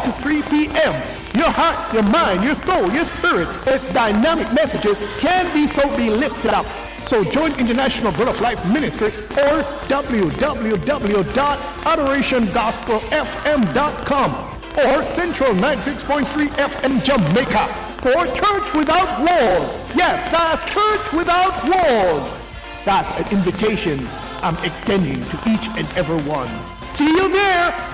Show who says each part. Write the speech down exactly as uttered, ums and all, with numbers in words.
Speaker 1: to three p.m. Your heart, your mind, your soul, your spirit, its dynamic messages can be so be lifted up. So join International Bread of Life Ministry or w w w dot adoration gospel f m dot com or Central ninety-six point three F M Jamaica for Church Without Walls. Yes, that's Church Without Walls. That's an invitation I'm extending to each and every one. See you there.